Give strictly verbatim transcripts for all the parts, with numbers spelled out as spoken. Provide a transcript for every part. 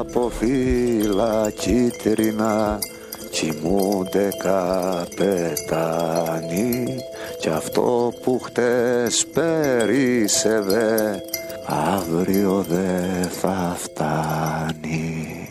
από φύλλα κίτρινα κοιμούνται καπετάνοι κι αυτό που χτες περίσσευε αύριο δε θα φτάνει.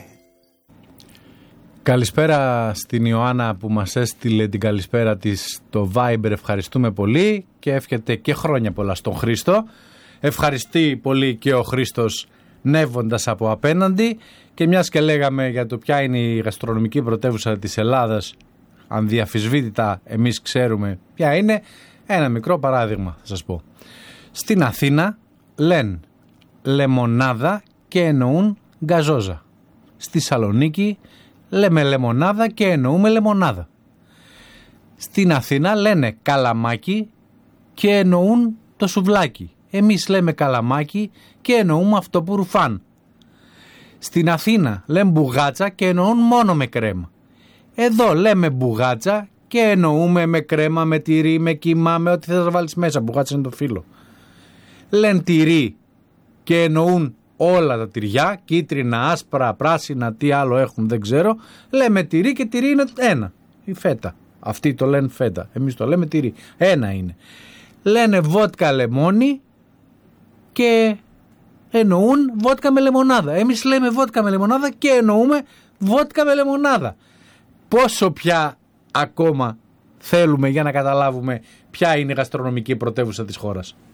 Καλησπέρα στην Ιωάννα που μας έστειλε την καλησπέρα της στο Viber. Ευχαριστούμε πολύ και εύχεται και χρόνια πολλά στον Χρήστο. Ευχαριστεί πολύ και ο Χρήστος νεύοντας από απέναντι. Και μιας και λέγαμε για το ποια είναι η γαστρονομική πρωτεύουσα της Ελλάδας, ανδιαφυσβήτητα εμείς ξέρουμε ποια είναι, ένα μικρό παράδειγμα θα σας πω. Στην Αθήνα λένε λεμονάδα και εννοούν γκαζόζα. Στη Σαλονίκη λέμε λεμονάδα και εννοούμε λεμονάδα. Στην Αθήνα λένε καλαμάκι και εννοούν το σουβλάκι. Εμείς λέμε καλαμάκι και εννοούμε αυτό που ρουφάν. Στην Αθήνα λέμε μπουγάτσα και εννοούν μόνο με κρέμα. Εδώ λέμε μπουγάτσα και εννοούμε με κρέμα, με τυρί, με κιμά, με ό,τι θες να βάλεις μέσα. Μπουγάτσα είναι το φύλλο. Λένε τυρί και εννοούν όλα τα τυριά, κίτρινα, άσπρα, πράσινα, τι άλλο έχουν δεν ξέρω. Λέμε τυρί και τυρί είναι ένα, η φέτα. Αυτοί το λένε φέτα, εμείς το λέμε τυρί. Ένα είναι. Λένε βότκα λεμόνι και εννοούν βότκα με λεμονάδα. Εμείς λέμε βότκα με λεμονάδα και εννοούμε βότκα με λεμονάδα. Πόσο πια ακόμα θέλουμε για να καταλάβουμε ποια είναι η γαστρονομική πρωτεύουσα της χώρας?